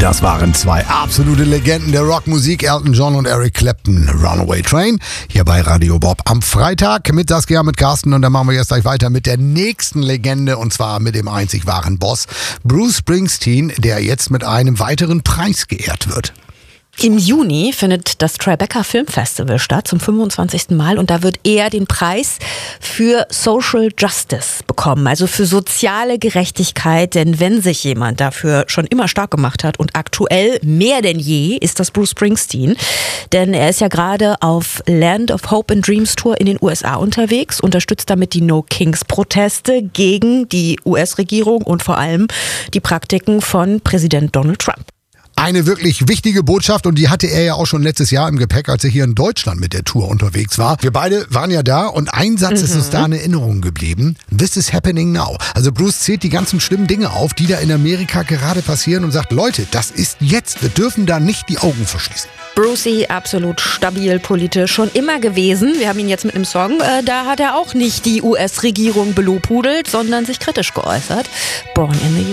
Das waren zwei absolute Legenden der Rockmusik, Elton John und Eric Clapton. Runaway Train, hier bei Radio Bob am Freitag mit Saskia, mit Carsten. Und dann machen wir jetzt gleich weiter mit der nächsten Legende, und zwar mit dem einzig wahren Boss, Bruce Springsteen, der jetzt mit einem weiteren Preis geehrt wird. Im Juni findet das Tribeca Film Festival statt, zum 25. Mal. Und da wird er den Preis für Social Justice bekommen, also für soziale Gerechtigkeit. Denn wenn sich jemand dafür schon immer stark gemacht hat und aktuell mehr denn je, ist das Bruce Springsteen. Denn er ist ja gerade auf Land of Hope and Dreams Tour in den USA unterwegs, unterstützt damit die No Kings Proteste gegen die US-Regierung und vor allem die Praktiken von Präsident Donald Trump. Eine wirklich wichtige Botschaft, und die hatte er ja auch schon letztes Jahr im Gepäck, als er hier in Deutschland mit der Tour unterwegs war. Wir beide waren ja da und ein Satz ist uns da in Erinnerung geblieben. This is happening now. Also Bruce zählt die ganzen schlimmen Dinge auf, die da in Amerika gerade passieren, und sagt, Leute, das ist jetzt. Wir dürfen da nicht die Augen verschließen. Brucey, absolut stabil politisch, schon immer gewesen. Wir haben ihn jetzt mit einem Song, da hat er auch nicht die US-Regierung belobhudelt, sondern sich kritisch geäußert. Born in the